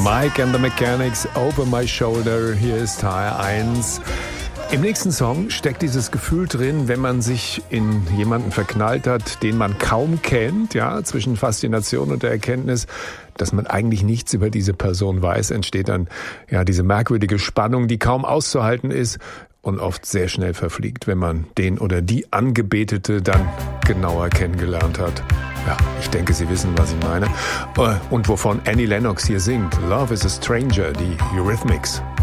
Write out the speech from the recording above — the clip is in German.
Mike and the Mechanics, Over My Shoulder. Hier ist HR1. Im nächsten Song steckt dieses Gefühl drin, wenn man sich in jemanden verknallt hat, den man kaum kennt, ja, zwischen Faszination und der Erkenntnis, dass man eigentlich nichts über diese Person weiß, entsteht dann ja diese merkwürdige Spannung, die kaum auszuhalten ist und oft sehr schnell verfliegt, wenn man den oder die Angebetete dann genauer kennengelernt hat. Ja, ich denke, Sie wissen, was ich meine. Und wovon Annie Lennox hier singt. Love is a Stranger, die Eurythmics.